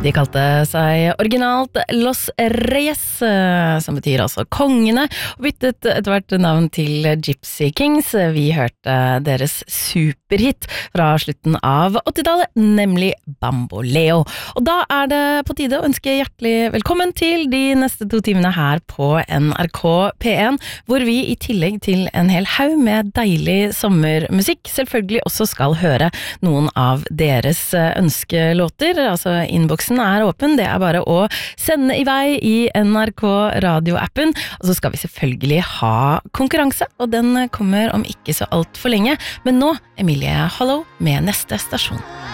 De kalte seg originalt Los Reyes, som betyr altså kongene, og byttet etter hvert navn til Gypsy Kings. Vi hørte deres superhit fra slutten av 80-tallet, nemlig Bamboleo. Og da er det på tide å ønske hjertelig velkommen til de neste 2 timene her på NRK P1, hvor vi i tillegg til en hel haug med deilig sommermusikk selvfølgelig også skal høre noen av deres ønskelåter. Altså innboksen er åpen, det er bare å sende i vei i NRK radioappen, og så skal vi selvfølgelig ha konkurranse, og den kommer om ikke så alt for lenge. Men nå, Emilie Hollow med neste stasjon.